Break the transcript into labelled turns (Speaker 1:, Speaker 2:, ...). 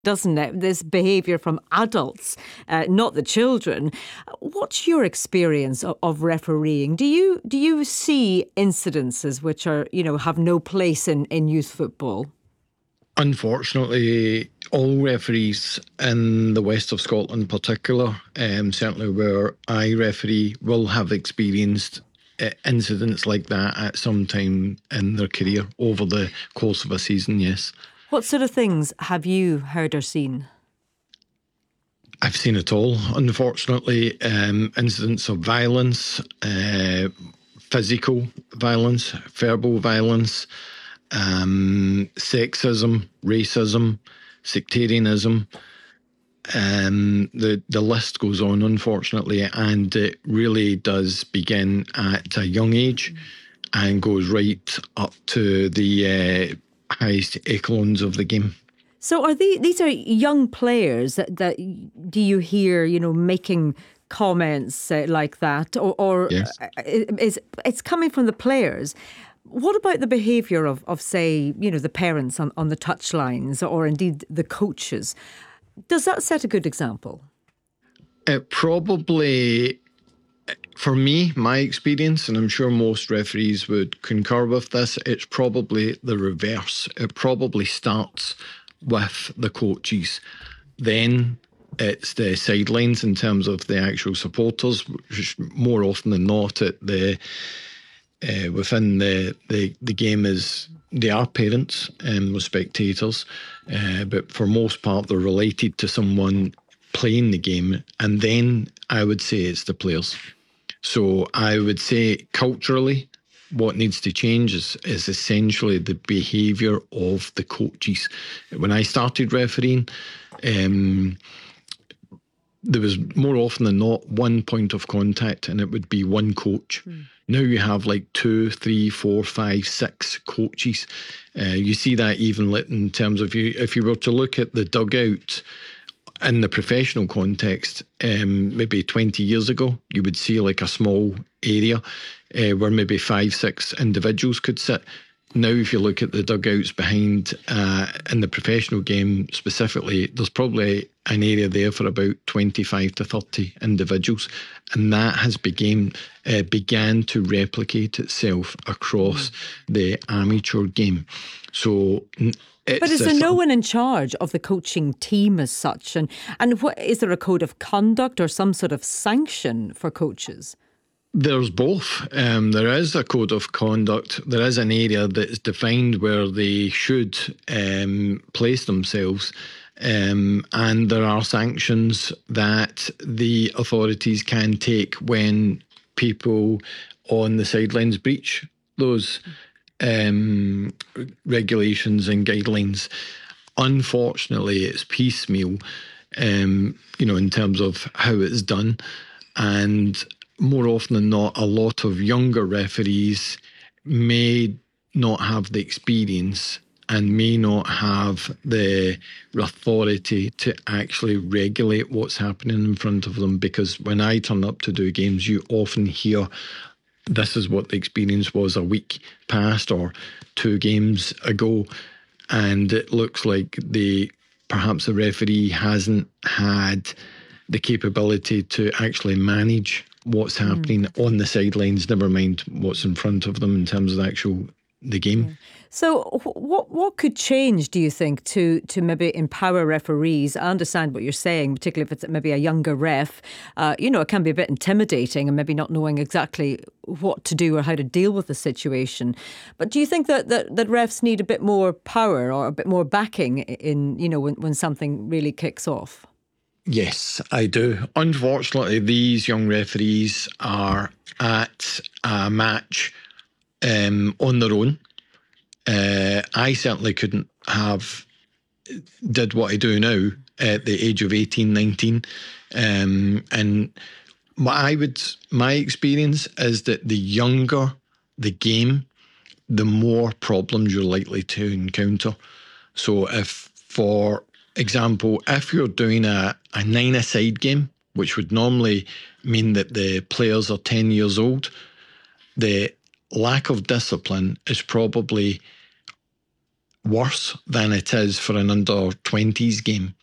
Speaker 1: doesn't it? This behaviour from adults, not the children. What's your experience of refereeing? Do you see incidences which are, have no place in youth football?
Speaker 2: Unfortunately, all referees in the west of Scotland in particular, certainly where I referee, will have experienced incidents like that at some time in their career over the course of a season, yes.
Speaker 1: What sort of things have you heard or seen?
Speaker 2: I've seen it all, unfortunately. Incidents of violence, physical violence, verbal violence, sexism, racism, sectarianism. The list goes on, unfortunately, and it really does begin at a young age and goes right up to the highest echelons of the game.
Speaker 1: So are these are young players that do you hear, making comments like that, or
Speaker 2: Yes.
Speaker 1: it's coming from the players? What about the behaviour of say, the parents on the touchlines, or indeed the coaches? Does that set a good example?
Speaker 2: It probably, for me, my experience, and I'm sure most referees would concur with this, it's probably the reverse. It probably starts with the coaches. Then it's the sidelines in terms of the actual supporters, which more often than not at the within the game is they are parents with spectators, but for most part they're related to someone playing the game, and then I would say it's the players. So I would say culturally, what needs to change is essentially the behaviour of the coaches. When I started refereeing, there was more often than not one point of contact, and it would be one coach. Now you have like 2, 3, 4, 5, 6 coaches. You see that even in terms of if you were to look at the dugout in the professional context, maybe 20 years ago, you would see like a small area where maybe 5, 6 individuals could sit. Now, if you look at the dugouts behind in the professional game specifically, there's probably an area there for about 25 to 30 individuals. And that has began to replicate itself across the amateur game. So
Speaker 1: but is there no one in charge of the coaching team as such? And what is there a code of conduct or some sort of sanction for coaches?
Speaker 2: There's both. There is a code of conduct. There is an area that's defined where they should place themselves. And there are sanctions that the authorities can take when people on the sidelines breach those regulations and guidelines. Unfortunately, it's piecemeal, in terms of how it's done. And more often than not, a lot of younger referees may not have the experience and may not have the authority to actually regulate what's happening in front of them. Because when I turn up to do games, you often hear this is what the experience was a week past or 2 games ago. And it looks like perhaps the referee hasn't had the capability to actually manage what's happening on the sidelines, never mind what's in front of them in terms of the game.
Speaker 1: Yeah. So what could change, do you think, to maybe empower referees? I understand what you're saying, particularly if it's maybe a younger ref. It can be a bit intimidating and maybe not knowing exactly what to do or how to deal with the situation. But do you think that refs need a bit more power or a bit more backing in, when something really kicks off?
Speaker 2: Yes, I do. Unfortunately, these young referees are at a match on their own. I certainly couldn't have did what I do now at the age of 18, 19. And my experience is that the younger the game, the more problems you're likely to encounter. So if, for example, if you're doing a 9-a-side game, which would normally mean that the players are 10 years old, the lack of discipline is probably worse than it is for an under 20s game.